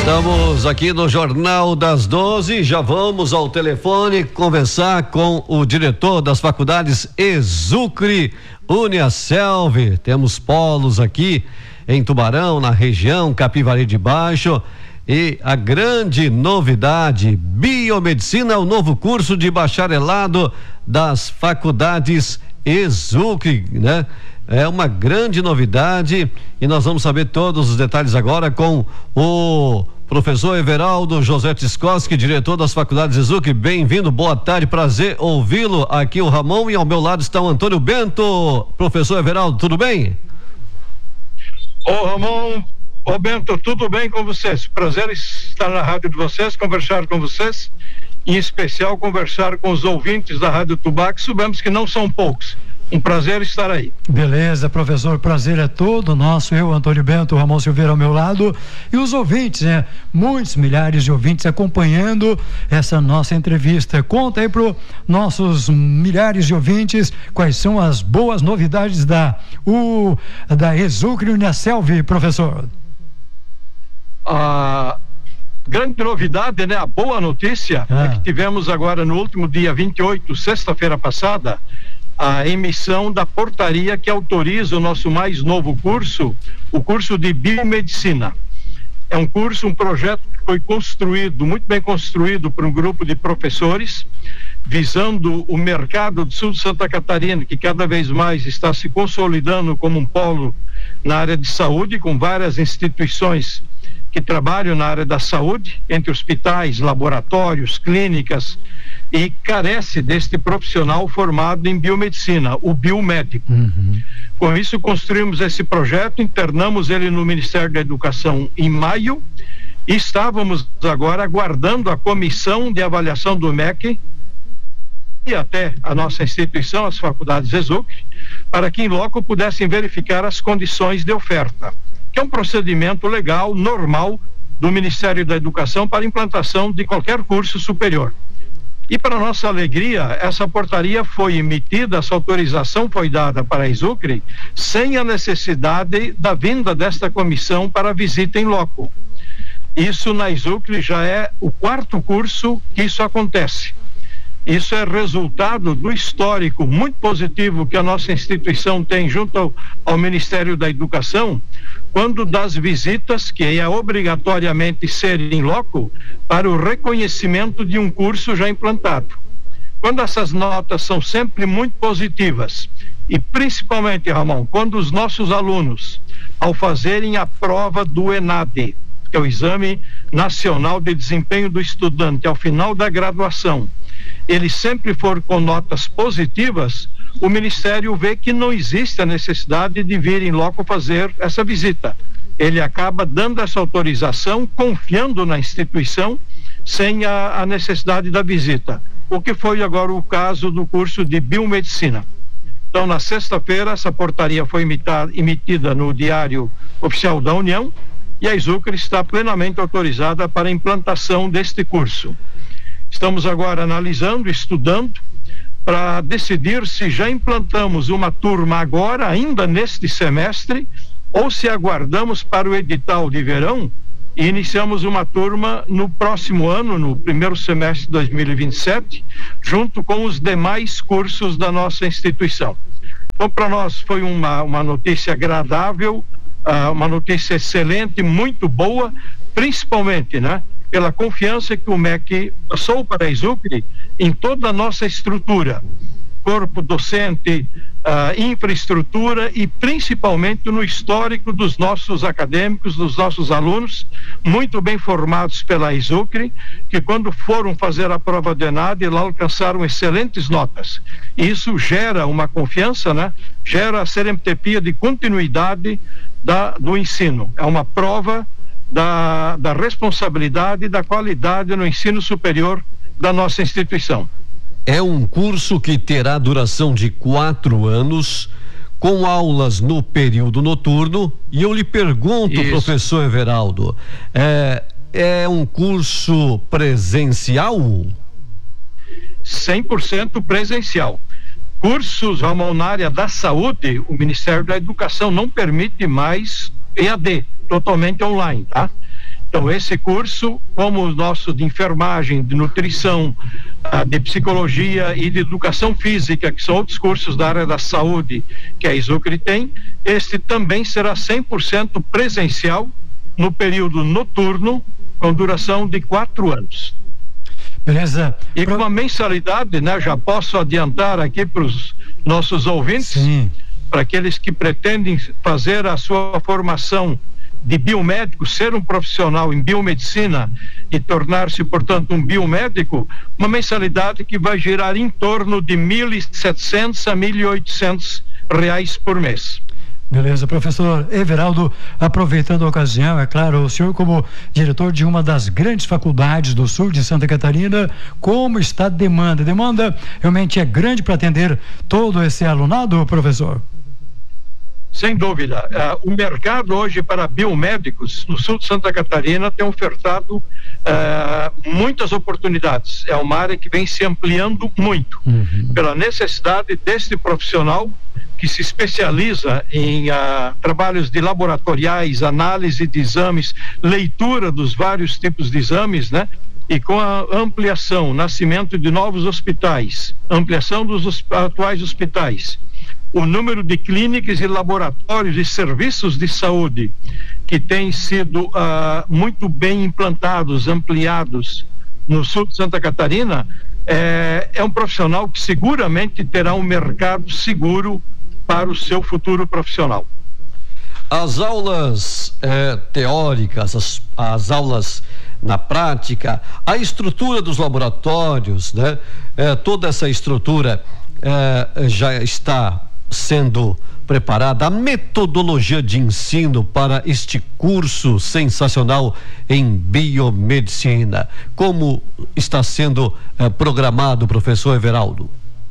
Estamos aqui no Jornal das 12, já vamos ao telefone conversar com o diretor das faculdades Exucre Uniaselv. Temos polos aqui em Tubarão, na região, Capivari de Baixo, e a grande novidade, biomedicina é o novo curso de bacharelado das faculdades Exucre, né? É uma grande novidade e nós vamos saber todos os detalhes agora com o professor Everaldo José Tiskoski, diretor das faculdades Exucre. Bem-vindo, boa tarde, prazer ouvi-lo. Aqui o Ramon e ao meu lado está o Antônio Bento. Professor Everaldo, tudo bem? Ô Ramon, ô Bento, tudo bem com vocês? Prazer estar na rádio de vocês, conversar com vocês, em especial conversar com os ouvintes da Rádio Tubá, que sabemos que não são poucos. Um prazer estar aí. Beleza, professor, prazer é todo nosso. Eu, Antônio Bento, o Ramon Silveira ao meu lado e os ouvintes, né? Muitos milhares de ouvintes acompanhando essa nossa entrevista. Conta aí pro nossos milhares de ouvintes quais são as boas novidades da Exucre Uniaselv, professor. A grande novidade, né? A boa notícia é que tivemos agora no último dia 28, sexta-feira passada, a emissão da portaria que autoriza o nosso mais novo curso, o curso de biomedicina. É um curso, um projeto que foi construído, muito bem construído por um grupo de professores, visando o mercado do sul de Santa Catarina, que cada vez mais está se consolidando como um polo na área de saúde, com várias instituições que trabalham na área da saúde, entre hospitais, laboratórios, clínicas, e carece deste profissional formado em biomedicina, o biomédico. Com isso, construímos esse projeto, internamos ele no Ministério da Educação em maio e estávamos agora aguardando a comissão de avaliação do MEC e até a nossa instituição, as faculdades Exucre, para que em loco pudessem verificar as condições de oferta, que é um procedimento legal, normal, do Ministério da Educação para implantação de qualquer curso superior. E para nossa alegria, essa portaria foi emitida, essa autorização foi dada para a Exucre, sem a necessidade da vinda desta comissão para a visita em loco. Isso na Exucre já é o quarto curso que isso acontece. Isso é resultado do histórico muito positivo que a nossa instituição tem junto ao Ministério da Educação, quando das visitas, que é obrigatoriamente ser em loco, para o reconhecimento de um curso já implantado. Quando essas notas são sempre muito positivas, e principalmente, Ramon, quando os nossos alunos, ao fazerem a prova do ENADE, que é o Exame Nacional de Desempenho do Estudante, ao final da graduação, ele sempre for com notas positivas, o Ministério vê que não existe a necessidade de vir em loco fazer essa visita. Ele acaba dando essa autorização, confiando na instituição, sem a necessidade da visita. O que foi agora o caso do curso de biomedicina. Então, na sexta-feira, essa portaria foi emitida no Diário Oficial da União e a Exucre está plenamente autorizada para a implantação deste curso. Estamos agora analisando, estudando, para decidir se já implantamos uma turma agora, ainda neste semestre, ou se aguardamos para o edital de verão e iniciamos uma turma no próximo ano, no primeiro semestre de 2027, junto com os demais cursos da nossa instituição. Então, para nós foi uma notícia agradável, uma notícia excelente, muito boa, principalmente, né, pela confiança que o MEC passou para a Exucre em toda a nossa estrutura, corpo docente, infraestrutura e principalmente no histórico dos nossos acadêmicos, dos nossos alunos, muito bem formados pela Exucre, que quando foram fazer a prova de ENADE, lá alcançaram excelentes notas. E isso gera uma confiança, né? Gera a serendipia de continuidade do ensino. É uma prova da responsabilidade e da qualidade no ensino superior da nossa instituição. É um curso que terá duração de 4 anos, com aulas no período noturno, e eu lhe pergunto, professor Everaldo, é um curso presencial? 100% presencial. Cursos, Ramon, na área da saúde, o Ministério da Educação não permite mais EAD, totalmente online, tá? Então, esse curso, como o nosso de enfermagem, de nutrição, de psicologia e de educação física, que são outros cursos da área da saúde que a Izucre tem, este também será 100% presencial no período noturno, com duração de 4 anos. Beleza. E com uma mensalidade, né, já posso adiantar aqui para os nossos ouvintes, para aqueles que pretendem fazer a sua formação de biomédico, ser um profissional em biomedicina e tornar-se, portanto, um biomédico, uma mensalidade que vai girar em torno de R$ 1.700 a R$ 1.800 por mês. Beleza, professor Everaldo, aproveitando a ocasião, é claro, o senhor como diretor de uma das grandes faculdades do sul de Santa Catarina, como está a demanda? A demanda realmente é grande para atender todo esse alunado, professor? Sem dúvida. O mercado hoje para biomédicos no sul de Santa Catarina tem ofertado muitas oportunidades. É uma área que vem se ampliando muito, pela necessidade deste profissional que se especializa em trabalhos de laboratoriais, análise de exames, leitura dos vários tipos de exames, né? E com a ampliação, nascimento de novos hospitais, ampliação dos atuais hospitais, o número de clínicas e laboratórios e serviços de saúde que têm sido muito bem implantados, ampliados no sul de Santa Catarina, é um profissional que seguramente terá um mercado seguro para o seu futuro profissional. As aulas teóricas, as aulas na prática, a estrutura dos laboratórios, né? Toda essa estrutura já está sendo preparada, a metodologia de ensino para este curso sensacional em biomedicina. Como está sendo programado, professor Everaldo?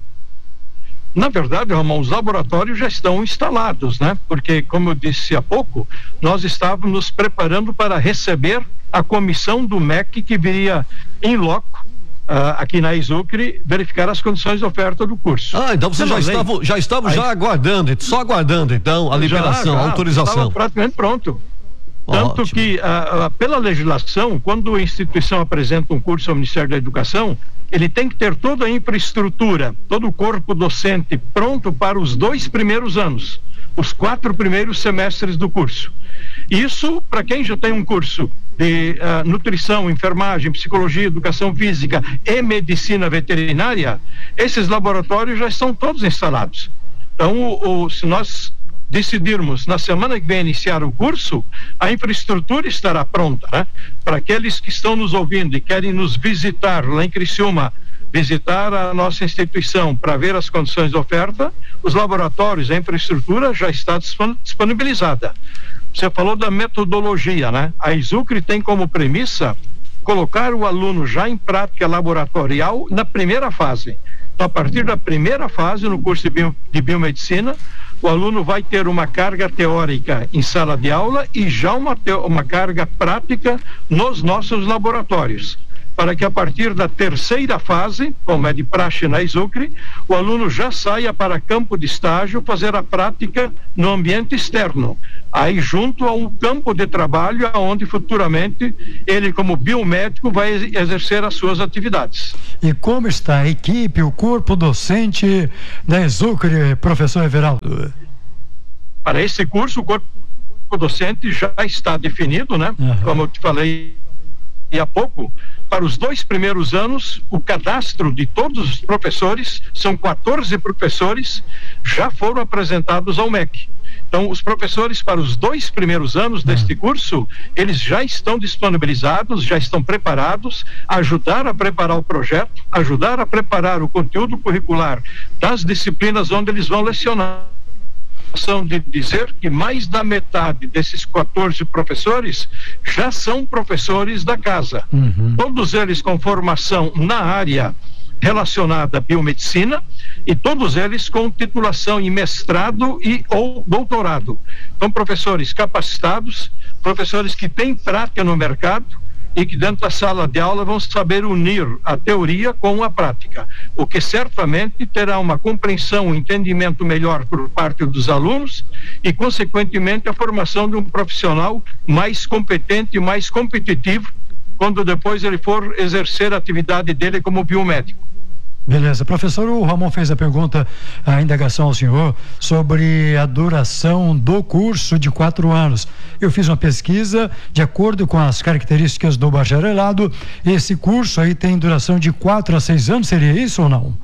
Na verdade, Ramon, os laboratórios já estão instalados, né? Porque, como eu disse há pouco, nós estávamos nos preparando para receber a comissão do MEC que viria em loco aqui na Izucre verificar as condições de oferta do curso. Então vocês já estavam aguardando, só aguardando então a liberação, a autorização. Estava praticamente pronto. Tanto ótimo. Que pela legislação, quando a instituição apresenta um curso ao Ministério da Educação, ele tem que ter toda a infraestrutura, todo o corpo docente pronto para os 2 primeiros anos, os 4 primeiros semestres do curso. Isso, para quem já tem um curso de nutrição, enfermagem, psicologia, educação física e medicina veterinária, esses laboratórios já estão todos instalados. Então, se nós decidirmos na semana que vem iniciar o curso, a infraestrutura estará pronta, né? Para aqueles que estão nos ouvindo e querem nos visitar lá em Criciúma, visitar a nossa instituição para ver as condições de oferta, os laboratórios, a infraestrutura já está disponibilizada. Você falou da metodologia, né? A Izucre tem como premissa colocar o aluno já em prática laboratorial na primeira fase. Então, a partir da primeira fase, no curso de biomedicina, o aluno vai ter uma carga teórica em sala de aula e já uma carga prática nos nossos laboratórios, para que a partir da terceira fase, como é de praxe na Izucre, o aluno já saia para campo de estágio fazer a prática no ambiente externo, aí junto a um campo de trabalho onde futuramente ele, como biomédico, vai exercer as suas atividades. E como está a equipe, o corpo docente da Izucre, professor Everaldo? Para esse curso, o corpo docente já está definido, né? Como eu te falei há pouco, para os 2 primeiros anos, o cadastro de todos os professores, são 14 professores, já foram apresentados ao MEC. Então, os professores para os 2 primeiros anos deste curso, eles já estão disponibilizados, já estão preparados, ajudar a preparar o projeto, ajudar a preparar o conteúdo curricular das disciplinas onde eles vão lecionar. De dizer que mais da metade desses 14 professores já são professores da casa. Todos eles com formação na área relacionada à biomedicina e todos eles com titulação em mestrado e ou doutorado. Então, professores capacitados, professores que têm prática no mercado, e que dentro da sala de aula vão saber unir a teoria com a prática, o que certamente terá uma compreensão, um entendimento melhor por parte dos alunos e, consequentemente, a formação de um profissional mais competente e mais competitivo quando depois ele for exercer a atividade dele como biomédico. Beleza. Professor, o Ramon fez a pergunta, a indagação ao senhor sobre a duração do curso de 4 anos. Eu fiz uma pesquisa, de acordo com as características do bacharelado, esse curso aí tem duração de 4 a 6 anos, seria isso ou não?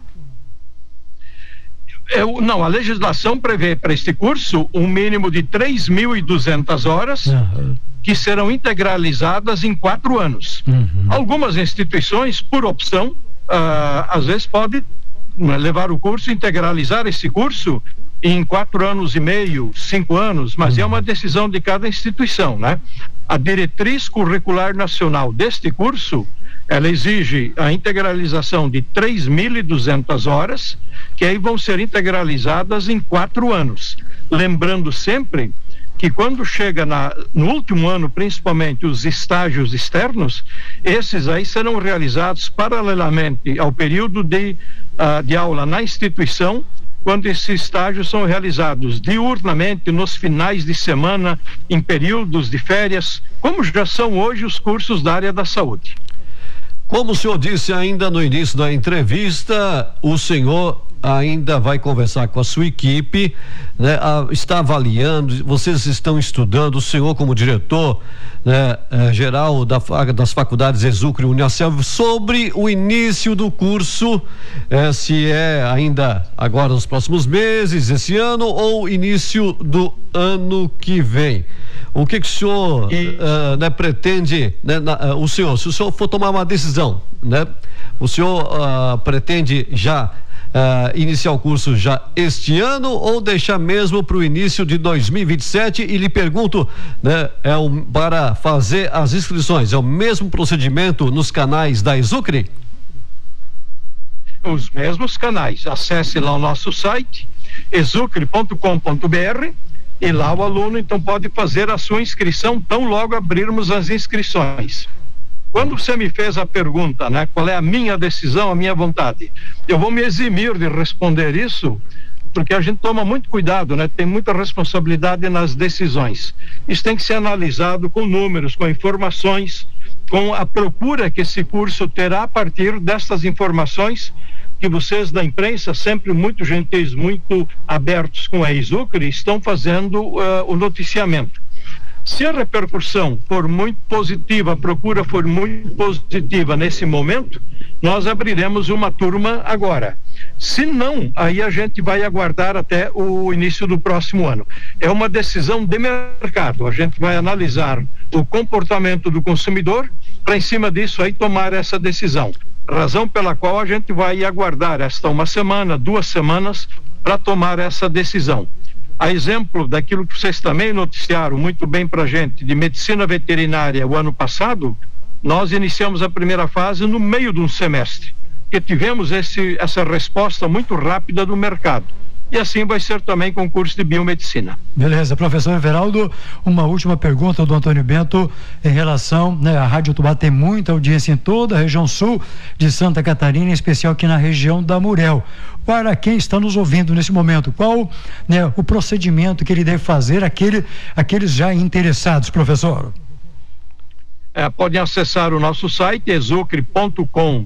Não, a legislação prevê para este curso um mínimo de 3.200 horas, que serão integralizadas em 4 anos. Algumas instituições, por opção, às vezes pode levar o curso, integralizar esse curso em 4 anos e meio, 5 anos, mas é uma decisão de cada instituição, né? A diretriz curricular nacional deste curso, ela exige a integralização de 3.200 horas, que aí vão ser integralizadas em 4 anos. Lembrando sempre que quando chega no último ano, principalmente os estágios externos, esses aí serão realizados paralelamente ao período de aula na instituição, quando esses estágios são realizados diurnamente, nos finais de semana, em períodos de férias, como já são hoje os cursos da área da saúde. Como o senhor disse ainda no início da entrevista, o senhor ainda vai conversar com a sua equipe, né? Está avaliando, vocês estão estudando, o senhor como diretor, né, geral das faculdades Exucre e Uniaselv, sobre o início do curso, se é ainda agora nos próximos meses, esse ano, ou início do ano que vem. O que o senhor pretende, né, se o senhor for tomar uma decisão, né, o senhor pretende já iniciar o curso já este ano ou deixar mesmo para o início de 2027? E lhe pergunto, né, para fazer as inscrições, é o mesmo procedimento nos canais da Exucre? Os mesmos canais. Acesse lá o nosso site exucre.com.br e lá o aluno então pode fazer a sua inscrição tão logo abrirmos as inscrições. Quando você me fez a pergunta, né, qual é a minha decisão, a minha vontade, eu vou me eximir de responder isso, porque a gente toma muito cuidado, né, tem muita responsabilidade nas decisões. Isso tem que ser analisado com números, com informações, com a procura que esse curso terá a partir destas informações que vocês da imprensa, sempre muito gentis, muito abertos com a Exucre, estão fazendo o noticiamento. Se a repercussão for muito positiva, a procura for muito positiva nesse momento, nós abriremos uma turma agora. Se não, aí a gente vai aguardar até o início do próximo ano. É uma decisão de mercado, a gente vai analisar o comportamento do consumidor para, em cima disso, aí tomar essa decisão. Razão pela qual a gente vai aguardar esta 1 semana, 2 semanas, para tomar essa decisão. A exemplo daquilo que vocês também noticiaram muito bem para a gente, de medicina veterinária o ano passado, nós iniciamos a primeira fase no meio de um semestre, que tivemos essa resposta muito rápida do mercado. E assim vai ser também com o curso de biomedicina. Beleza, professor Everaldo, uma última pergunta do Antônio Bento em relação, né, a Rádio Tubá tem muita audiência em toda a região sul de Santa Catarina, em especial aqui na região da Murel. Para quem está nos ouvindo nesse momento, qual, né, o procedimento que ele deve fazer, aqueles já interessados, professor? Podem acessar o nosso site exucre.com.br.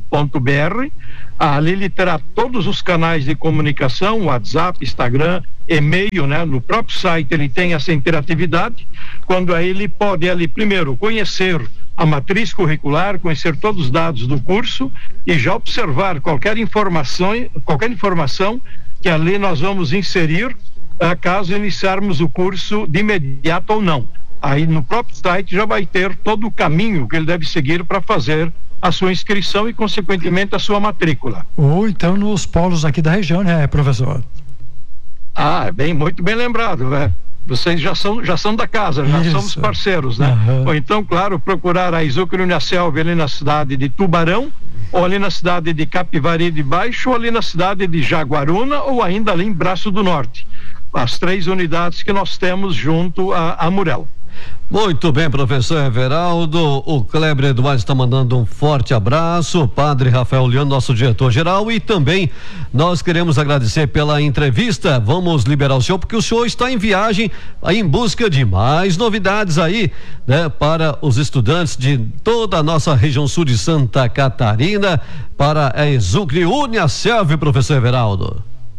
Ali ele terá todos os canais de comunicação, WhatsApp, Instagram, e-mail, né? No próprio site ele tem essa interatividade, quando aí ele pode ali primeiro conhecer a matriz curricular, conhecer todos os dados do curso e já observar qualquer informação que ali nós vamos inserir caso iniciarmos o curso de imediato ou não. Aí no próprio site já vai ter todo o caminho que ele deve seguir para fazer a sua inscrição e, consequentemente, a sua matrícula. Ou então nos polos aqui da região, né, professor? Muito bem lembrado, né? Vocês já são da casa, já somos parceiros, né? Ou então, claro, procurar a Exucre Uniaselv ali na cidade de Tubarão, ou ali na cidade de Capivari de Baixo, ou ali na cidade de Jaguaruna, ou ainda ali em Braço do Norte. As 3 unidades que nós temos junto a Murel. Muito bem, professor Everaldo. O Kleber Eduardo está mandando um forte abraço. O padre Rafael Leandro, nosso diretor-geral, e também nós queremos agradecer pela entrevista. Vamos liberar o senhor, porque o senhor está em viagem em busca de mais novidades aí, né, para os estudantes de toda a nossa região sul de Santa Catarina, para a Exucre Uniaselv, professor Everaldo.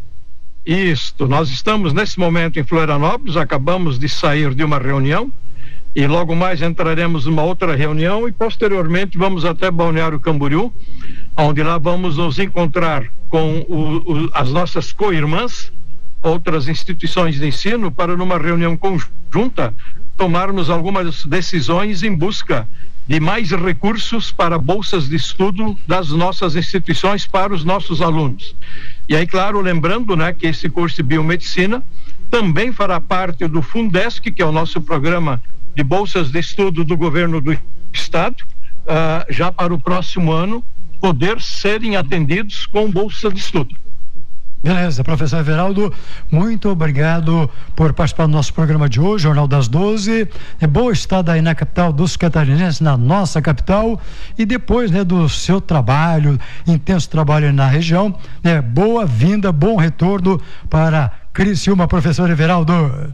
Isto, nós estamos nesse momento em Florianópolis, acabamos de sair de uma reunião e logo mais entraremos numa outra reunião e posteriormente vamos até Balneário Camboriú, onde lá vamos nos encontrar com as nossas co-irmãs, outras instituições de ensino, para numa reunião conjunta tomarmos algumas decisões em busca de mais recursos para bolsas de estudo das nossas instituições para os nossos alunos. E aí, claro, lembrando, né, que esse curso de biomedicina também fará parte do Fundesc, que é o nosso programa de bolsas de estudo do governo do estado, já para o próximo ano poder serem atendidos com bolsa de estudo. Beleza, professor Everaldo, muito obrigado por participar do nosso programa de hoje, Jornal das 12. É bom estar aí na capital dos catarinenses, na nossa capital, e depois, né, do seu trabalho, intenso trabalho na região, né, boa vinda, bom retorno para Criciúma, professor Everaldo.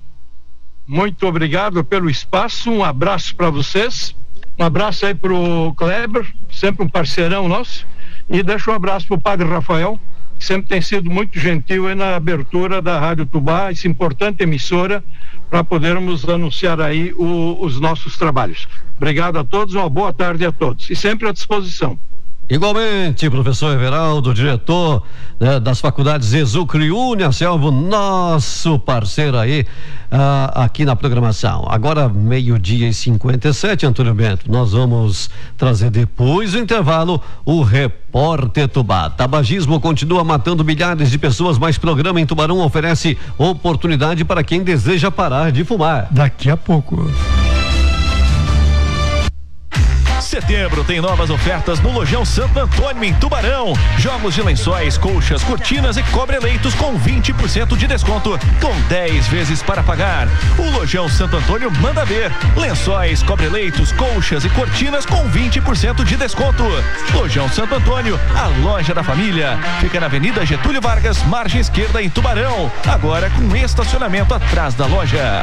Muito obrigado pelo espaço, um abraço para vocês, um abraço aí pro Kleber, sempre um parceirão nosso, e deixo um abraço pro padre Rafael, que sempre tem sido muito gentil aí na abertura da Rádio Tubá, essa importante emissora, para podermos anunciar aí os nossos trabalhos. Obrigado a todos, uma boa tarde a todos, e sempre à disposição. Igualmente, professor Everaldo, diretor, né, das faculdades Exucre Uniaselv, nosso parceiro aí, aqui na programação. Agora, 12:57, Antônio Bento, nós vamos trazer depois do intervalo o Repórter Tubá. Tabagismo continua matando milhares de pessoas, mas programa em Tubarão oferece oportunidade para quem deseja parar de fumar. Daqui a pouco. Setembro tem novas ofertas no Lojão Santo Antônio em Tubarão. Jogos de lençóis, colchas, cortinas e cobre-leitos com 20% de desconto, com 10 vezes para pagar. O Lojão Santo Antônio manda ver. Lençóis, cobre-leitos, colchas e cortinas com 20% de desconto. Lojão Santo Antônio, a loja da família. Fica na Avenida Getúlio Vargas, margem esquerda em Tubarão. Agora com estacionamento atrás da loja.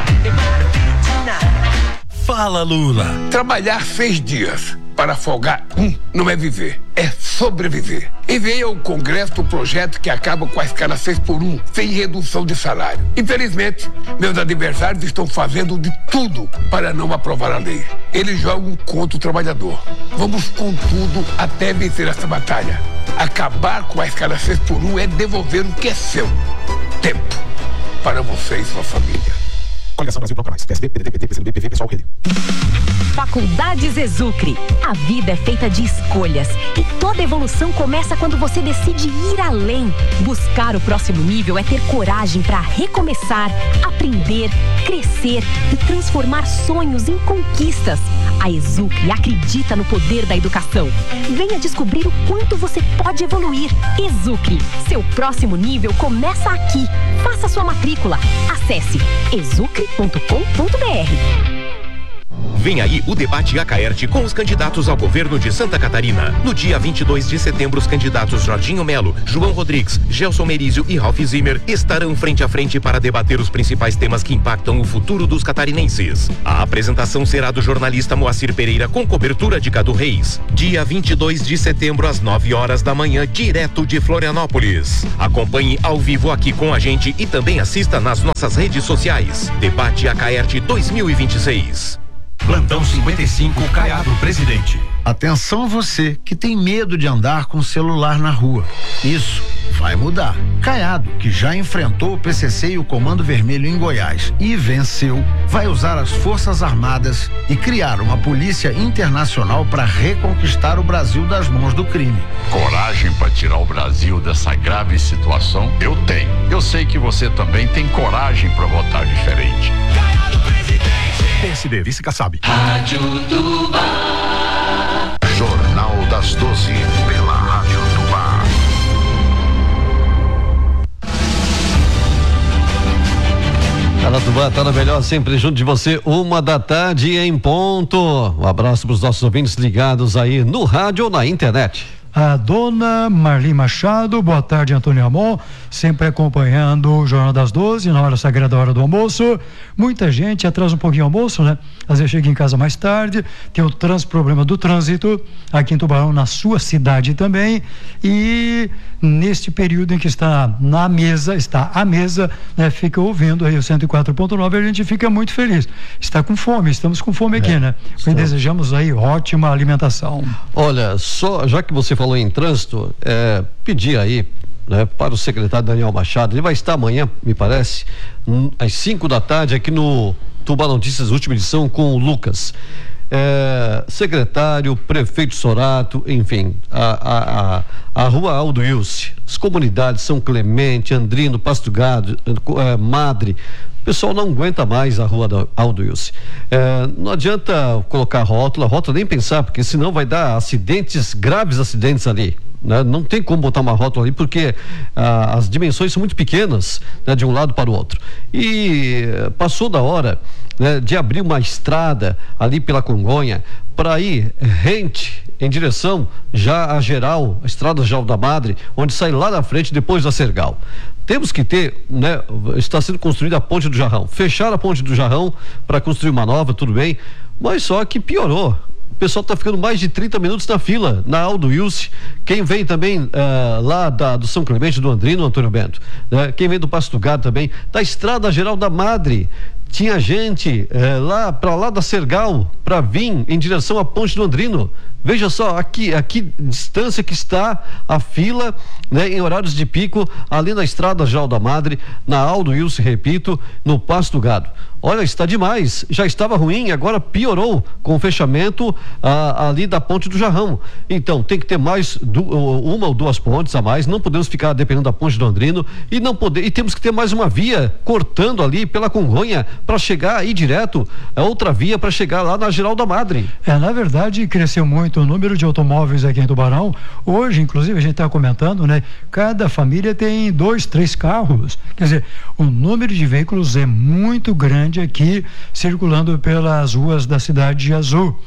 Fala, Lula. Trabalhar 6 dias para folgar não é viver, é sobreviver. Enviei ao Congresso o projeto que acaba com a escala 6x1, sem redução de salário. Infelizmente, meus adversários estão fazendo de tudo para não aprovar a lei. Eles jogam contra o trabalhador. Vamos com tudo até vencer essa batalha. Acabar com a escala 6x1 é devolver o que é seu. Tempo para você e sua família. Coligação Brasil Proclamais. PSB, PDT, PT, PCdoB, PV, Pessoal, Rede. Faculdades Exucre. A vida é feita de escolhas e toda evolução começa quando você decide ir além. Buscar o próximo nível é ter coragem para recomeçar, aprender, crescer e transformar sonhos em conquistas. A Exucre acredita no poder da educação. Venha descobrir o quanto você pode evoluir. Exucre. Seu próximo nível começa aqui. Faça sua matrícula. Acesse exucre.com.br. Vem aí o debate Acaerte com os candidatos ao governo de Santa Catarina. No dia 22 de setembro, os candidatos Jorginho Melo, João Rodrigues, Gelson Merizio e Ralph Zimmer estarão frente a frente para debater os principais temas que impactam o futuro dos catarinenses. A apresentação será do jornalista Moacir Pereira com cobertura de Cadu Reis. Dia 22 de setembro, às 9 horas da manhã, direto de Florianópolis. Acompanhe ao vivo aqui com a gente e também assista nas nossas redes sociais. Debate Acaerte 2026. Plantão 55, Caiado Presidente. Atenção você que tem medo de andar com o celular na rua. Isso vai mudar. Caiado, que já enfrentou o PCC e o Comando Vermelho em Goiás e venceu, vai usar as Forças Armadas e criar uma polícia internacional para reconquistar o Brasil das mãos do crime. Coragem para tirar o Brasil dessa grave situação? Eu tenho. Eu sei que você também tem coragem para votar diferente. Caiado Presidente. PSD, Vice Kassab. Rádio Tubá. Jornal das 12 pela Rádio Tubá. Aratuba tá na melhor, sempre junto de você, 1h em ponto. Um abraço para os nossos ouvintes ligados aí no rádio ou na internet. A dona Marli Machado, boa tarde, Antônio Ramon, sempre acompanhando o Jornal das 12, na hora sagrada, hora do almoço. Muita gente atrasa um pouquinho o almoço, né? Às vezes chega em casa mais tarde, tem o problema do trânsito aqui em Tubarão, na sua cidade também, e neste período em que está à mesa, né? Fica ouvindo aí o 104.9, a gente fica muito feliz. Estamos com fome aqui, né? E desejamos aí ótima alimentação. Olha, já que você falou em trânsito, pedir aí, né, para o secretário Daniel Machado, ele vai estar amanhã, me parece, às 5 da tarde aqui no Tubarão Notícias, última edição, com o Lucas. Secretário, prefeito Sorato, enfim, a rua Aldo Ilse, as comunidades São Clemente, Andrino, Pasto Gado, Madre, o pessoal não aguenta mais a rua da Aldo Ilse. Não adianta colocar rótula nem pensar, porque senão vai dar graves acidentes ali. Né? Não tem como botar uma rótula ali, porque as dimensões são muito pequenas, né, de um lado para o outro. E passou da hora, né, de abrir uma estrada ali pela Congonha para ir rente em direção já a Geral, a estrada Geral da Madre, onde sai lá na frente depois da Sergal. Temos que ter, né, está sendo construída a ponte do Jarrão, fechar a ponte do Jarrão para construir uma nova, tudo bem, mas só que piorou. O pessoal está ficando mais de 30 minutos na fila, na Aldo Ilse. Quem vem também lá do São Clemente, do Andrino, Antônio Bento, né? Quem vem do Pasto Gado também, da Estrada Geral da Madre, tinha gente lá da Sergal para vir em direção à ponte do Andrino. Veja só, aqui distância que está a fila, né, em horários de pico, ali na Estrada Geral da Madre, na Aldo Ilse, repito, no Pasto Gado. Olha, está demais, já estava ruim, agora piorou com o fechamento ali da ponte do Jarrão. Então, tem que ter mais uma ou duas pontes a mais, não podemos ficar dependendo da ponte do Andrino e temos que ter mais uma via cortando ali pela Congonha para chegar aí direto, outra via para chegar lá na Geral da Madre. Na verdade, cresceu muito o número de automóveis aqui em Tubarão. Hoje, inclusive, a gente está comentando, né? Cada família tem 2, 3 carros. Quer dizer, o número de veículos é muito grande aqui, circulando pelas ruas da cidade de Azul.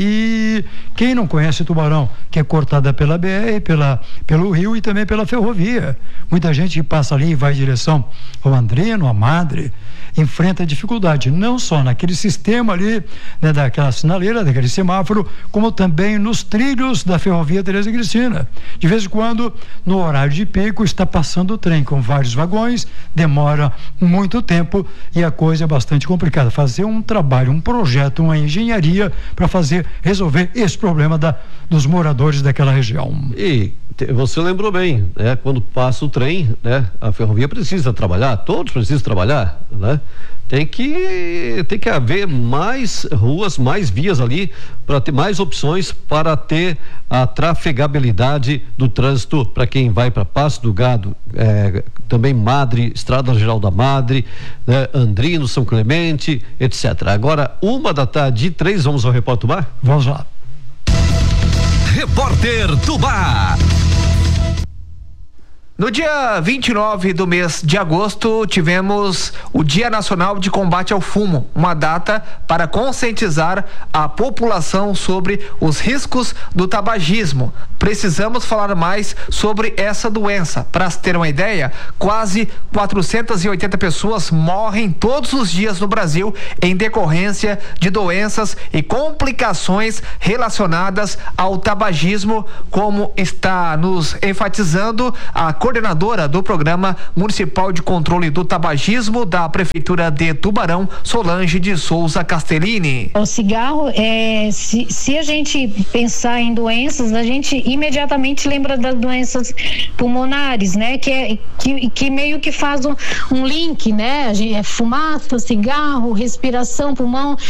E quem não conhece Tubarão, que é cortada pela BR, pelo rio e também pela ferrovia. Muita gente que passa ali e vai em direção ao Andrino, à Madre, enfrenta dificuldade, não só naquele sistema ali, né, daquela sinaleira, daquele semáforo, como também nos trilhos da ferrovia Tereza Cristina. De vez em quando, no horário de pico, está passando o trem com vários vagões, demora muito tempo e a coisa é bastante complicada. Fazer um trabalho, um projeto, uma engenharia para resolver esse problema dos moradores daquela região. E você lembrou bem, né? Quando passa o trem, né? A ferrovia precisa trabalhar, todos precisam trabalhar, né? Tem que haver mais ruas, mais vias ali, para ter mais opções, para ter a trafegabilidade do trânsito para quem vai para Pasto do Gado, também Madre, Estrada Geral da Madre, né? Andrino, São Clemente, etc. Agora, 1h03, vamos ao Repórter Tubá? Vamos lá. Repórter Tubá. No dia 29 do mês de agosto, tivemos o Dia Nacional de Combate ao Fumo, uma data para conscientizar a população sobre os riscos do tabagismo. Precisamos falar mais sobre essa doença. Para se ter uma ideia, quase 480 pessoas morrem todos os dias no Brasil em decorrência de doenças e complicações relacionadas ao tabagismo, como está nos enfatizando a coordenadora do Programa Municipal de Controle do Tabagismo da Prefeitura de Tubarão, Solange de Souza Castellini. O cigarro, se a gente pensar em doenças, a gente imediatamente lembra das doenças pulmonares, né? Que meio que faz um link, né? Fumaça, cigarro, respiração, pulmão.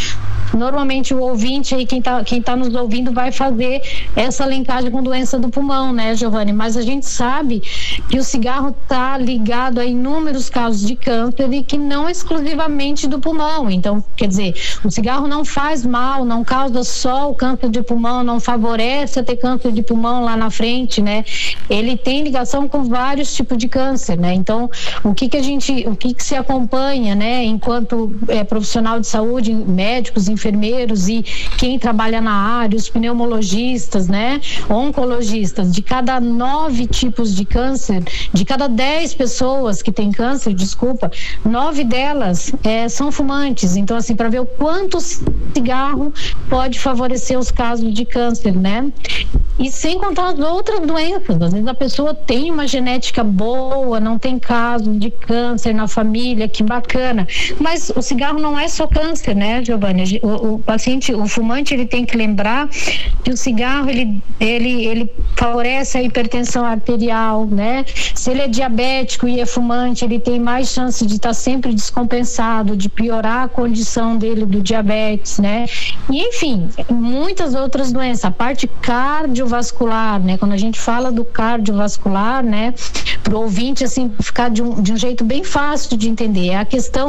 normalmente o ouvinte aí, quem tá nos ouvindo, vai fazer essa linkagem com doença do pulmão, né, Giovanni? Mas a gente sabe que o cigarro tá ligado a inúmeros casos de câncer e que não exclusivamente do pulmão. Então, quer dizer, o cigarro não faz mal, não causa só o câncer de pulmão, não favorece a ter câncer de pulmão lá na frente, né? Ele tem ligação com vários tipos de câncer, né? Então, o que se acompanha, né, enquanto profissional de saúde, médicos, enfermeiros e quem trabalha na área, os pneumologistas, né, oncologistas, de cada 9 tipos de câncer, de cada 10 pessoas que têm câncer, 9 delas são fumantes. Então, assim, para ver o quanto o cigarro pode favorecer os casos de câncer, né? E sem contar as outras doenças. Às vezes a pessoa tem uma genética boa, não tem caso de câncer na família, que bacana. Mas o cigarro não é só câncer, né, Giovanni? O paciente, o fumante, ele tem que lembrar que o cigarro, ele favorece a hipertensão arterial, né? Se ele é diabético e é fumante, ele tem mais chance de estar sempre descompensado, de piorar a condição dele do diabetes, né? E, enfim, muitas outras doenças. A parte cardiovascular, né? Quando a gente fala do cardiovascular, né? Pro ouvinte, assim, ficar de um jeito bem fácil de entender. A questão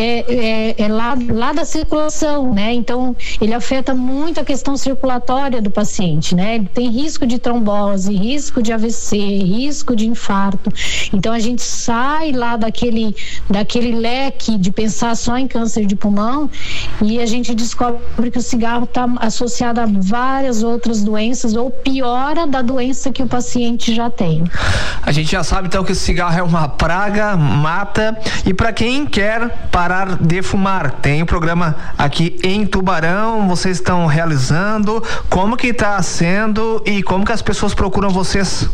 lá da circulação, né? Então, ele afeta muito a questão circulatória do paciente, né? Ele tem risco de trombose, risco de AVC, risco de infarto. Então, a gente sai lá daquele leque de pensar só em câncer de pulmão e a gente descobre que o cigarro está associado a várias outras doenças ou piora da doença que o paciente já tem. A gente já sabe então que o cigarro é uma praga, mata, e para quem quer parar de fumar, tem um programa aqui em Tubarão, vocês estão realizando, como que está sendo e como que as pessoas procuram vocês?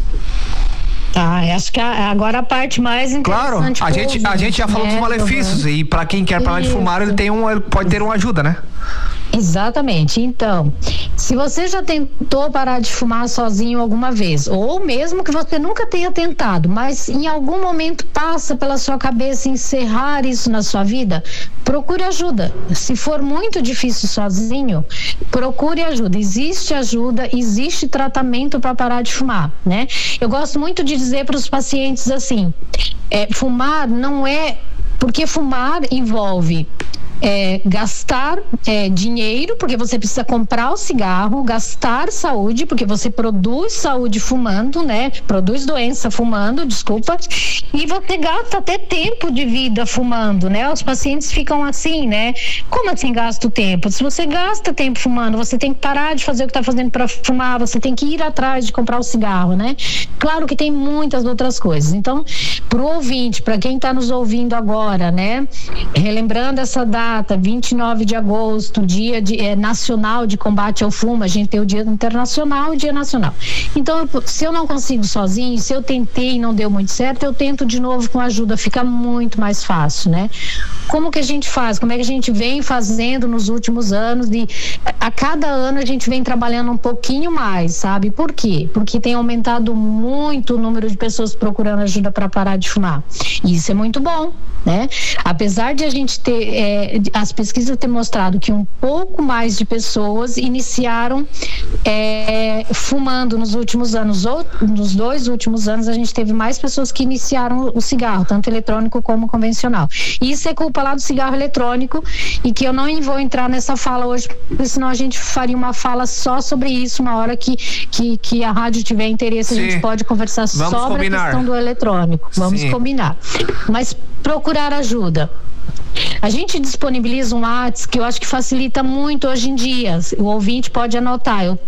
Acho que agora a parte mais interessante. Claro, a gente já falou dos malefícios e para quem quer parar de fumar, ele pode ter uma ajuda, né? Exatamente. Então, se você já tentou parar de fumar sozinho alguma vez, ou mesmo que você nunca tenha tentado, mas em algum momento passa pela sua cabeça encerrar isso na sua vida, procure ajuda. Se for muito difícil sozinho, procure ajuda. Existe ajuda, existe tratamento para parar de fumar, né? Eu gosto muito de dizer para os pacientes assim, fumar não é... Porque fumar envolve gastar dinheiro, porque você precisa comprar o cigarro, gastar saúde, porque você produz saúde fumando, né? Produz doença fumando, desculpa, e você gasta até tempo de vida fumando, né? Os pacientes ficam assim, né? Como assim gasta o tempo? Se você gasta tempo fumando, você tem que parar de fazer o que está fazendo para fumar, você tem que ir atrás de comprar o cigarro, né? Claro que tem muitas outras coisas. Então, pro ouvinte, para quem está nos ouvindo agora, né? Relembrando essa data, 29 de agosto, dia nacional de combate ao fumo, a gente tem o dia internacional e o dia nacional. Então, se eu não consigo sozinho, se eu tentei e não deu muito certo, eu tento de novo com ajuda, fica muito mais fácil, né? Como que a gente faz? Como é que a gente vem fazendo nos últimos anos e a cada ano a gente vem trabalhando um pouquinho mais, sabe? Por quê? Porque tem aumentado muito o número de pessoas procurando ajuda para parar de fumar. E isso é muito bom, né? Apesar de a gente ter, as pesquisas ter mostrado que um pouco mais de pessoas iniciaram fumando nos últimos anos, ou nos 2 últimos anos a gente teve mais pessoas que iniciaram o cigarro, tanto eletrônico como convencional. E isso é culpa lá do cigarro eletrônico, e que eu não vou entrar nessa fala hoje, porque senão a gente faria uma fala só sobre isso, uma hora que a rádio tiver interesse. Sim. A gente pode conversar sobre a questão do eletrônico. Vamos combinar. Mas procurar ajuda. A gente disponibiliza um WhatsApp que eu acho que facilita muito hoje em dia. O ouvinte pode anotar, é o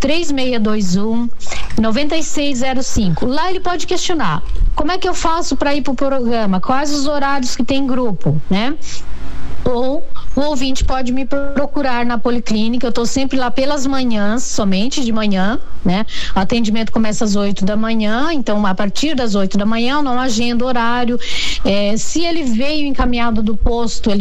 3621-9605. Lá ele pode questionar: como é que eu faço para ir para o programa? Quais os horários que tem grupo, né? Ou o ouvinte pode me procurar na Policlínica. Eu estou sempre lá pelas manhãs, somente de manhã, né? O atendimento começa às 8 da manhã, então a partir das 8 da manhã eu não agendo horário. Se ele veio encaminhado do posto, ele